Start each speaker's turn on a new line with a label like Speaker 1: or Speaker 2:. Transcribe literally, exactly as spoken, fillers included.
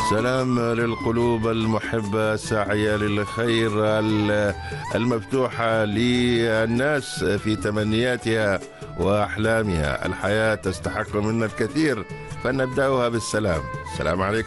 Speaker 1: سلام للقلوب المحبة الساعية للخير، المفتوحة للناس في تمنياتها وأحلامها. الحياة تستحق منا الكثير، فنبدأها بالسلام. السلام عليكم.